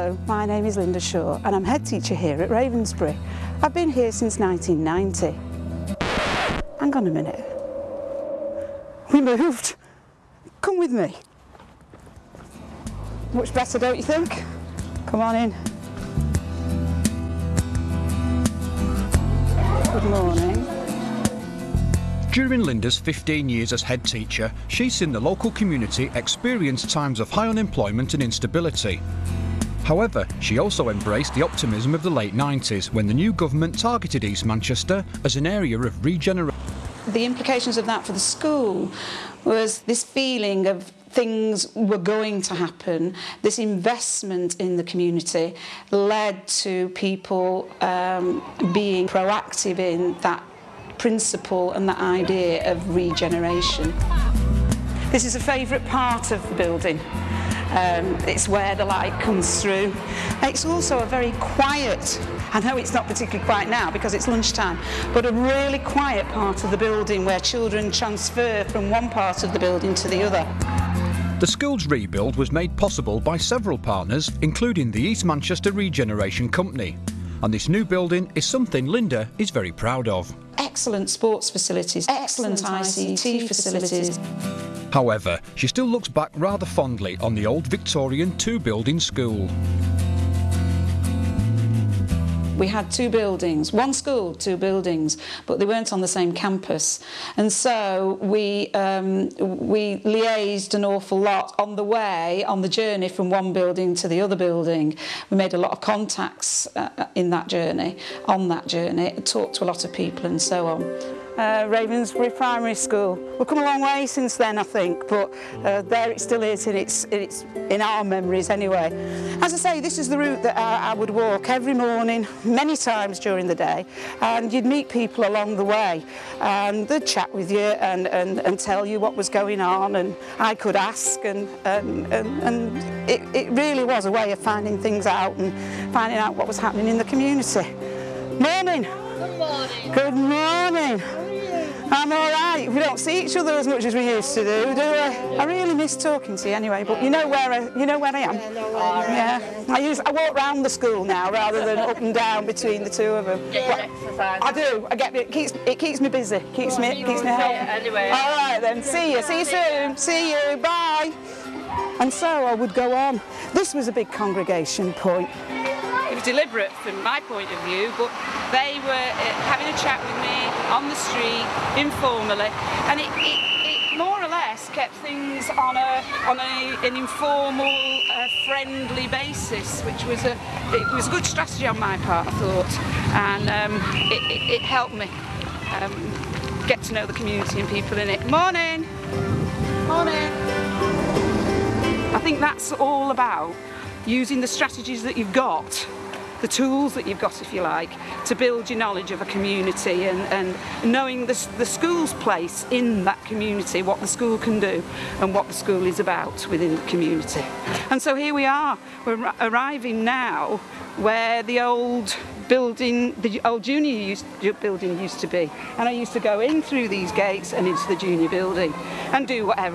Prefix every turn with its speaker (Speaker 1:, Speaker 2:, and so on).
Speaker 1: Hello, my name is Linda Shaw and I'm head teacher here at Ravensbury. I've been here since 1990. Hang on a minute. We moved. Come with me. Much better, don't you think? Come on in. Good morning.
Speaker 2: During Linda's 15 years as head teacher, she's seen the local community experience times of high unemployment and instability. However, she also embraced the optimism of the late 90s when the new government targeted East Manchester as an area of regeneration.
Speaker 1: The implications of that for the school was this feeling of things were going to happen. This investment in the community led to people being proactive in that principle and that idea of regeneration. This is a favourite part of the building. It's where the light comes through. It's also a very quiet, I know it's not particularly quiet now because it's lunchtime, but a really quiet part of the building where children transfer from one part of the building to the other.
Speaker 2: The school's rebuild was made possible by several partners, including the East Manchester Regeneration Company. And this new building is something Linda is very proud of.
Speaker 1: Excellent sports facilities, excellent ICT facilities.
Speaker 2: However, she still looks back rather fondly on the old Victorian two-building school.
Speaker 1: We had two buildings, one school, two buildings, but they weren't on the same campus. And so we liaised an awful lot on the way, on the journey from one building to the other building. We made a lot of contacts in that journey, on that journey, talked to a lot of people and so on. Ravensbury Primary School. We've come a long way since then, I think, but there it still is, and it's in our memories anyway. As I say, this is the route that I would walk every morning, many times during the day, and you'd meet people along the way, and they'd chat with you and tell you what was going on, and I could ask, and it really was a way of finding things out and finding out what was happening in the community. Morning.
Speaker 3: Good morning.
Speaker 1: Good morning. I'm all right. We don't see each other as much as we used to do we? I really miss talking to you anyway, but you know where I am. Yeah. I walk round the school now rather than up and down between the two of them.
Speaker 3: Get exercise.
Speaker 1: I do. It keeps me busy. Keeps me healthy.
Speaker 3: Anyway.
Speaker 1: All right then. See you soon. See you. Bye. And so I would go on. This was a big congregation point.
Speaker 4: It was deliberate from my point of view, but they were having a chat with me on the street, informally, and it more or less kept things on an informal, friendly basis, which was a good strategy on my part, I thought, and it helped me get to know the community and people in it. Morning! Morning! I think that's all about using the strategies that you've got, the tools that you've got, if you like, to build your knowledge of a community and knowing the school's place in that community, what the school can do and what the school is about within the community. And so here we are, we're arriving now where the old building, the old junior building used to be. And I used to go in through these gates and into the junior building and do whatever